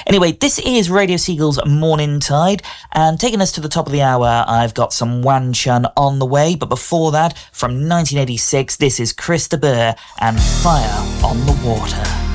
Anyway, this is Radio Seagull's Morning Tide, and taking us to the top of the hour, I've got some Wan Chun on the way, but before that, from 1986, this is Chris de Burgh and Fire on the Water.